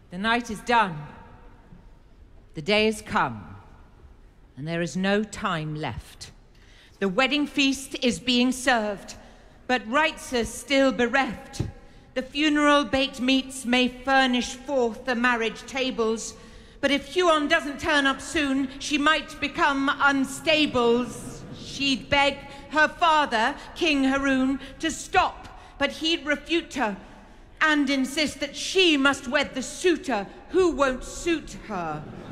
The night is done. The day is come, and there is no time left. The wedding feast is being served, but rites are still bereft. The funeral baked meats may furnish forth the marriage tables, but if Huon doesn't turn up soon, she might become unstable. She'd beg her father, King Haroon, to stop, but he'd refute her and insist that she must wed the suitor who won't suit her.